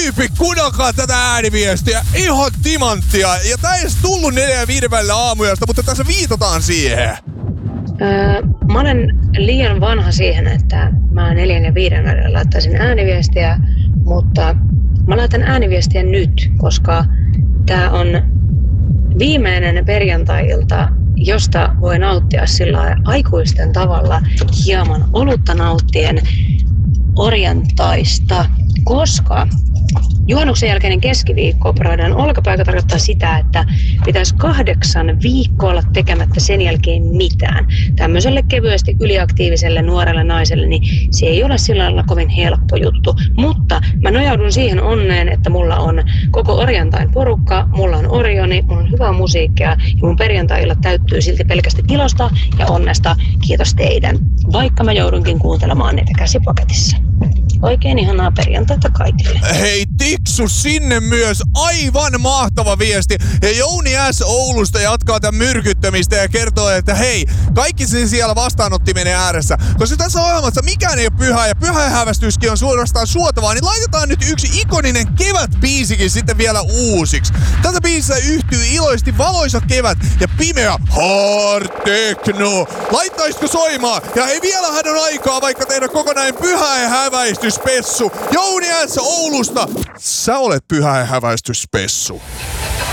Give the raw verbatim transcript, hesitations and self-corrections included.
tyyppi, kuunnelkaa tätä ääniviestiä. Ihan timanttia. Ja tää ei edes tullut neljä ja viiden välillä aamuyöstä, mutta tässä viitataan siihen. Öö, mä olen liian vanha siihen, että mä neljän ja viiden välillä laittaisin ääniviestiä, mutta mä laitan ääniviestiä nyt, koska tää on viimeinen perjantai-ilta, josta voi nauttia sillä aikuisten tavalla hieman olutta nauttien orjantaista, koska juhannuksen jälkeinen keskiviikko operoidaan olkapää, joka tarkoittaa sitä, että pitäisi kahdeksan viikkoa olla tekemättä sen jälkeen mitään. Tämmöiselle kevyesti yliaktiiviselle nuorelle naiselle, niin se ei ole sillä lailla kovin helppo juttu. Mutta mä nojaudun siihen onneen, että mulla on koko orjantain porukka, mulla on Orioni, mulla on hyvää musiikkia ja mun perjantai-illat täyttyy silti pelkästään ilosta ja onnesta. Kiitos teidän, vaikka mä joudunkin kuuntelemaan niitä käsipaketissa. Oikein ihanaa perjantaita kaikille. Hei, tiksu sinne myös. Aivan mahtava viesti. Ja Jouni S. Oulusta jatkaa tämän myrkyttämistä ja kertoo, että hei, kaikki se siellä vastaanottimen ääressä. Koska tässä ohjelmassa mikään ei ole pyhää ja pyhähävästyskin on suorastaan suotavaa, niin laitetaan nyt yksi ikoninen kevätbiisikin sitten vielä uusiksi. Tätä biisissä yhtyy iloisesti valoisa kevät ja pimeä hard techno. Laittaisitko soimaan? Ja ei vielähän on aikaa vaikka tehdä kokonainen pyhähäväistyspessu. Jouni S. Oulusta, sä olet pyhähäväistyspessu.